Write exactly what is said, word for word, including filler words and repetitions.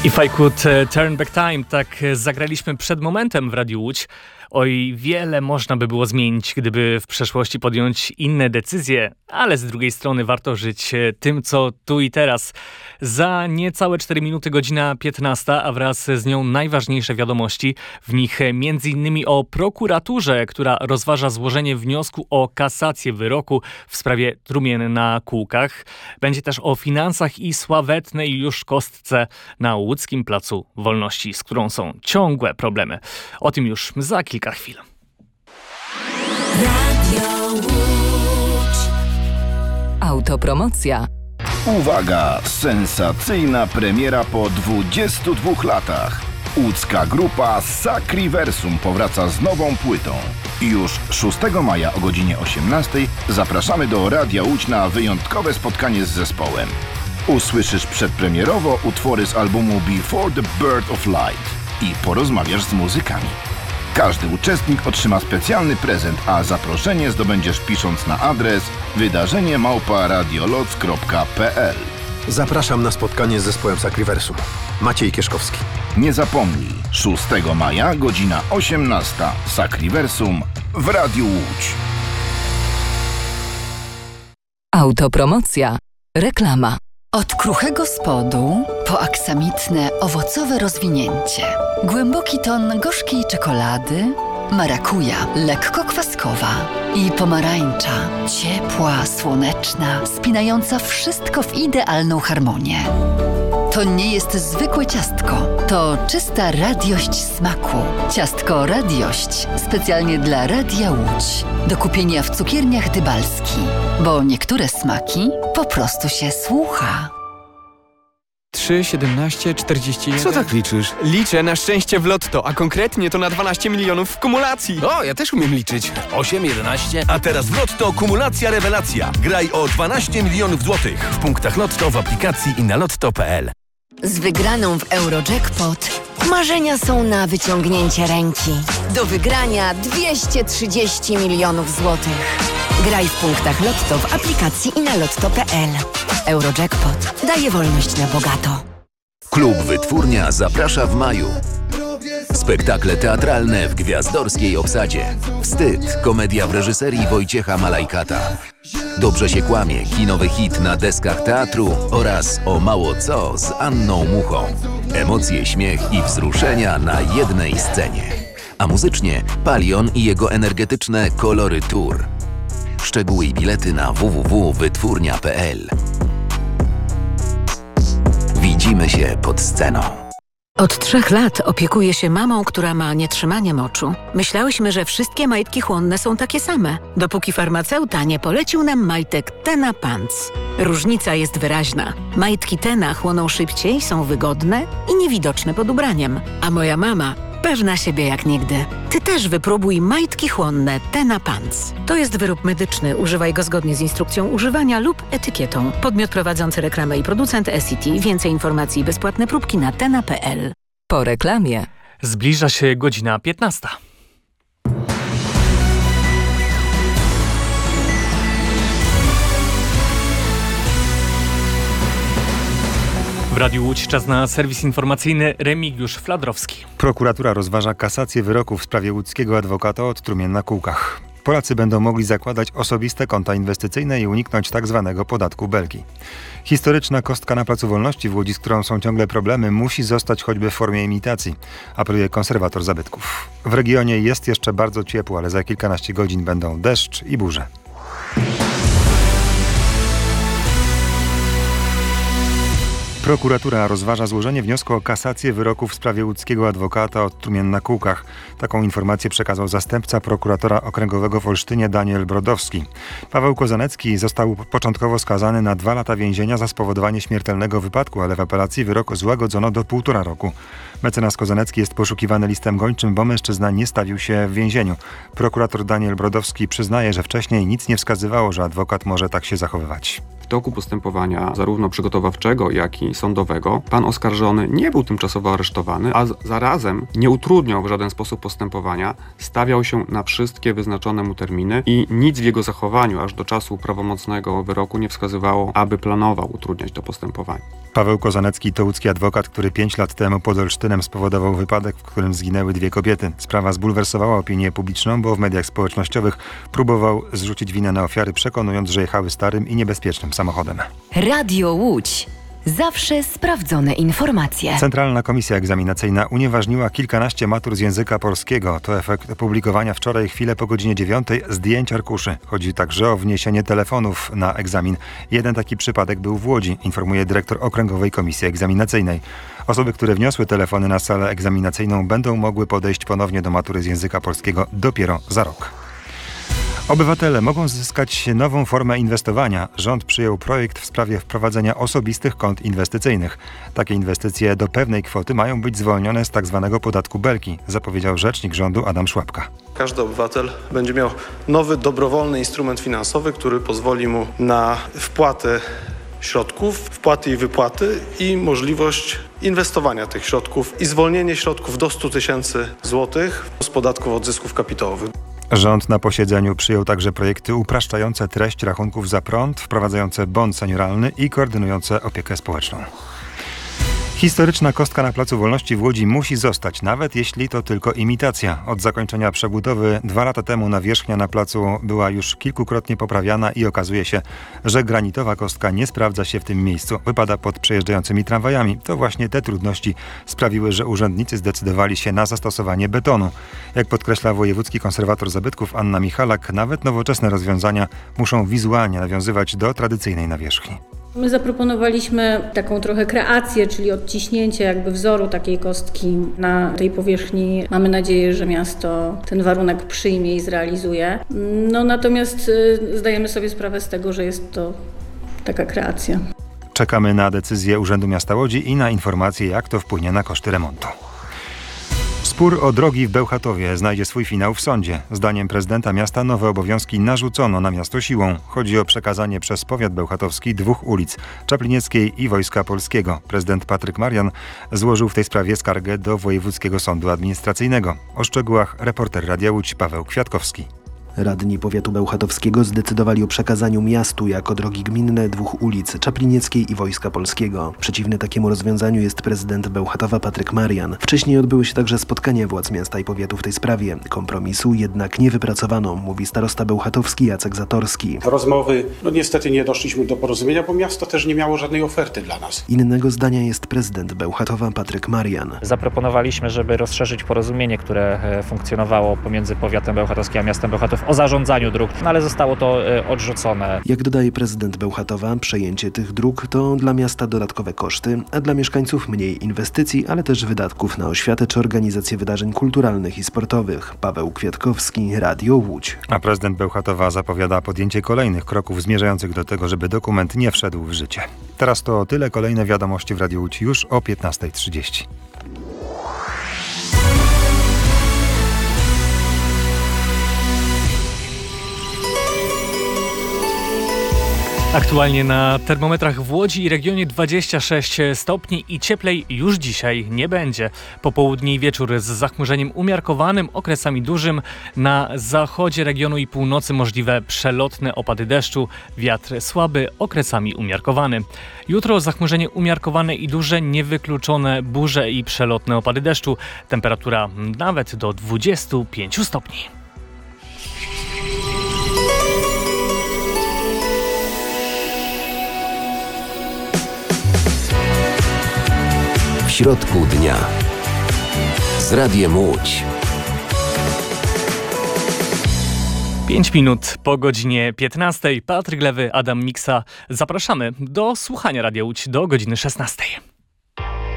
If I could turn back time, tak zagraliśmy przed momentem w Radiu Łódź. Oj, wiele można by było zmienić, gdyby w przeszłości podjąć inne decyzje, ale z drugiej strony warto żyć tym, co tu i teraz. Za niecałe cztery minuty godzina piętnasta, a wraz z nią najważniejsze wiadomości. W nich między innymi o prokuraturze, która rozważa złożenie wniosku o kasację wyroku w sprawie trumien na kółkach. Będzie też o finansach i sławetnej już kostce na łódzkim Placu Wolności, z którą są ciągłe problemy. O tym już za kilka chwil. Radio Łódź. Autopromocja. Uwaga! Sensacyjna premiera po dwudziestu dwóch latach. Łódzka grupa Sacriversum powraca z nową płytą. Już szóstego maja o godzinie osiemnastej zapraszamy do Radia Łódź na wyjątkowe spotkanie z zespołem. Usłyszysz przedpremierowo utwory z albumu Before the Birth of Light i porozmawiasz z muzykami. Każdy uczestnik otrzyma specjalny prezent, a zaproszenie zdobędziesz pisząc na adres wydarzenie małpa radioloc kropka p l. Zapraszam na spotkanie z zespołem Sacriversum. Maciej Kieszkowski. Nie zapomnij, szóstego maja, godzina osiemnasta. Sacriversum w Radiu Łódź. Autopromocja. Reklama. Od kruchego spodu po aksamitne, owocowe rozwinięcie. Głęboki ton gorzkiej czekolady, marakuja lekko kwaskowa i pomarańcza ciepła, słoneczna, spinająca wszystko w idealną harmonię. To nie jest zwykłe ciastko, to czysta radiość smaku. Ciastko Radiość specjalnie dla Radia Łódź. Do kupienia w cukierniach Dybalski, bo niektóre smaki po prostu się słucha. trzy, siedemnaście, czterdzieści jeden. Co tak liczysz? Liczę na szczęście w lotto, a konkretnie to na dwanaście milionów w kumulacji. O, ja też umiem liczyć. osiem, jedenaście. A teraz w Lotto kumulacja rewelacja. Graj o dwanaście milionów złotych w punktach Lotto, w aplikacji i na lotto kropka p l. Z wygraną w Eurojackpot marzenia są na wyciągnięcie ręki. Do wygrania dwieście trzydzieści milionów złotych. Graj w punktach Lotto, w aplikacji i na lotto kropka p l. Eurojackpot daje wolność na bogato. Klub Wytwórnia zaprasza w maju. Spektakle teatralne w gwiazdorskiej obsadzie. Wstyd, komedia w reżyserii Wojciecha Malajkata. Dobrze się kłamie, kinowy hit na deskach teatru oraz O mało co z Anną Muchą. Emocje, śmiech i wzruszenia na jednej scenie. A muzycznie Palion i jego energetyczne Kolory Tour. Szczegóły i bilety na w w w kropka wytwórnia kropka p l. Widzimy się pod sceną. Od trzech lat opiekuję się mamą, która ma nietrzymanie moczu. Myślałyśmy, że wszystkie majtki chłonne są takie same, dopóki farmaceuta nie polecił nam majtek Tena Pants. Różnica jest wyraźna. Majtki Tena chłoną szybciej, są wygodne i niewidoczne pod ubraniem. A moja mama pewna siebie jak nigdy. Ty też wypróbuj majtki chłonne Tena Pants. To jest wyrób medyczny. Używaj go zgodnie z instrukcją używania lub etykietą. Podmiot prowadzący reklamę i producent S C T. Więcej informacji i bezpłatne próbki na tena kropka p l. Po reklamie. Zbliża się godzina piętnasta. W Radiu Łódź czas na serwis informacyjny. Remigiusz Fladrowski. Prokuratura rozważa kasację wyroku w sprawie łódzkiego adwokata od trumien na kółkach. Polacy będą mogli zakładać osobiste konta inwestycyjne i uniknąć tzw. podatku belki. Historyczna kostka na Placu Wolności w Łodzi, z którą są ciągle problemy, musi zostać choćby w formie imitacji, apeluje konserwator zabytków. W regionie jest jeszcze bardzo ciepło, ale za kilkanaście godzin będą deszcz i burze. Prokuratura rozważa złożenie wniosku o kasację wyroku w sprawie łódzkiego adwokata od trumien na kółkach. Taką informację przekazał zastępca prokuratora okręgowego w Olsztynie Daniel Brodowski. Paweł Kozanecki został początkowo skazany na dwa lata więzienia za spowodowanie śmiertelnego wypadku, ale w apelacji wyrok złagodzono do półtora roku. Mecenas Kozanecki jest poszukiwany listem gończym, bo mężczyzna nie stawił się w więzieniu. Prokurator Daniel Brodowski przyznaje, że wcześniej nic nie wskazywało, że adwokat może tak się zachowywać. toku postępowania zarówno przygotowawczego, jak i sądowego pan oskarżony nie był tymczasowo aresztowany, a zarazem nie utrudniał w żaden sposób postępowania, stawiał się na wszystkie wyznaczone mu terminy i nic w jego zachowaniu aż do czasu prawomocnego wyroku nie wskazywało, aby planował utrudniać to postępowanie. Paweł Kozanecki to łódzki adwokat, który pięć lat temu pod Olsztynem spowodował wypadek, w którym zginęły dwie kobiety. Sprawa zbulwersowała opinię publiczną, bo w mediach społecznościowych próbował zrzucić winę na ofiary, przekonując, że jechały starym i niebezpiecznym samochodem. Radio Łódź. Zawsze sprawdzone informacje. Centralna Komisja Egzaminacyjna unieważniła kilkanaście matur z języka polskiego. To efekt opublikowania wczoraj chwilę po godzinie dziewiątej zdjęć arkuszy. Chodzi także o wniesienie telefonów na egzamin. Jeden taki przypadek był w Łodzi, informuje dyrektor Okręgowej Komisji Egzaminacyjnej. Osoby, które wniosły telefony na salę egzaminacyjną, będą mogły podejść ponownie do matury z języka polskiego dopiero za rok. Obywatele mogą zyskać nową formę inwestowania. Rząd przyjął projekt w sprawie wprowadzenia osobistych kont inwestycyjnych. Takie inwestycje do pewnej kwoty mają być zwolnione z tzw. podatku Belki, zapowiedział rzecznik rządu Adam Szłapka. Każdy obywatel będzie miał nowy, dobrowolny instrument finansowy, który pozwoli mu na wpłatę środków, wpłaty i wypłaty i możliwość inwestowania tych środków i zwolnienie środków do stu tysięcy złotych z podatku od zysków kapitałowych. Rząd na posiedzeniu przyjął także projekty upraszczające treść rachunków za prąd, wprowadzające bon senioralny i koordynujące opiekę społeczną. Historyczna kostka na Placu Wolności w Łodzi musi zostać, nawet jeśli to tylko imitacja. Od zakończenia przebudowy dwa lata temu nawierzchnia na placu była już kilkukrotnie poprawiana i okazuje się, że granitowa kostka nie sprawdza się w tym miejscu. Wypada pod przejeżdżającymi tramwajami. To właśnie te trudności sprawiły, że urzędnicy zdecydowali się na zastosowanie betonu. Jak podkreśla wojewódzki konserwator zabytków Anna Michalak, nawet nowoczesne rozwiązania muszą wizualnie nawiązywać do tradycyjnej nawierzchni. My zaproponowaliśmy taką trochę kreację, czyli odciśnięcie jakby wzoru takiej kostki na tej powierzchni. Mamy nadzieję, że miasto ten warunek przyjmie i zrealizuje. No natomiast zdajemy sobie sprawę z tego, że jest to taka kreacja. Czekamy na decyzję Urzędu Miasta Łodzi i na informacje, jak to wpłynie na koszty remontu. Spór o drogi w Bełchatowie znajdzie swój finał w sądzie. Zdaniem prezydenta miasta nowe obowiązki narzucono na miasto siłą. Chodzi o przekazanie przez powiat bełchatowski dwóch ulic, Czaplinieckiej i Wojska Polskiego. Prezydent Patryk Marian złożył w tej sprawie skargę do Wojewódzkiego Sądu Administracyjnego. O szczegółach reporter Radia Łódź Paweł Kwiatkowski. Radni powiatu bełchatowskiego zdecydowali o przekazaniu miastu jako drogi gminne dwóch ulic, Czaplinieckiej i Wojska Polskiego. Przeciwny takiemu rozwiązaniu jest prezydent Bełchatowa Patryk Marian. Wcześniej odbyły się także spotkania władz miasta i powiatu w tej sprawie. Kompromisu jednak nie wypracowano, mówi starosta bełchatowski Jacek Zatorski. Rozmowy, no niestety nie doszliśmy do porozumienia, bo miasto też nie miało żadnej oferty dla nas. Innego zdania jest prezydent Bełchatowa Patryk Marian. Zaproponowaliśmy, żeby rozszerzyć porozumienie, które funkcjonowało pomiędzy powiatem bełchatowskim a miastem Bełchatów o zarządzaniu dróg, no ale zostało to y, odrzucone. Jak dodaje prezydent Bełchatowa, przejęcie tych dróg to dla miasta dodatkowe koszty, a dla mieszkańców mniej inwestycji, ale też wydatków na oświatę czy organizację wydarzeń kulturalnych i sportowych. Paweł Kwiatkowski, Radio Łódź. A prezydent Bełchatowa zapowiada podjęcie kolejnych kroków zmierzających do tego, żeby dokument nie wszedł w życie. Teraz to tyle, kolejne wiadomości w Radiu Łódź już o piętnasta trzydzieści. Aktualnie na termometrach w Łodzi i regionie dwadzieścia sześć stopni i cieplej już dzisiaj nie będzie. Popołudnie i wieczór z zachmurzeniem umiarkowanym, okresami dużym. Na zachodzie regionu i północy możliwe przelotne opady deszczu, wiatr słaby, okresami umiarkowany. Jutro zachmurzenie umiarkowane i duże, niewykluczone burze i przelotne opady deszczu. Temperatura nawet do dwudziestu pięciu stopni. W środku dnia z Radiem Łódź. Pięć minut po godzinie piętnastej. Patryk Lewy, Adam Miksa. Zapraszamy do słuchania Radia Łódź do godziny szesnastej.